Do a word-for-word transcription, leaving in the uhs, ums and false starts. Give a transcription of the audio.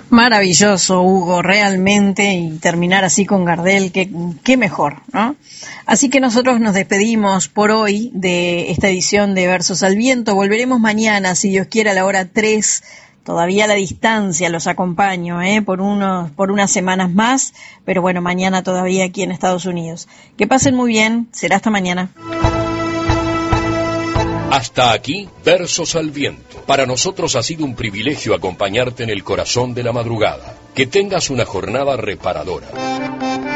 Maravilloso, Hugo, realmente, y terminar así con Gardel, qué, qué mejor, ¿no? Así que nosotros nos despedimos por hoy de esta edición de Versos al Viento. Volveremos mañana, si Dios quiere, a la hora tres. Todavía a la distancia los acompaño, ¿eh? por, unos, por unas semanas más, pero bueno, mañana todavía aquí en Estados Unidos. Que pasen muy bien, será hasta mañana. Hasta aquí, Versos al Viento. Para nosotros ha sido un privilegio acompañarte en el corazón de la madrugada. Que tengas una jornada reparadora.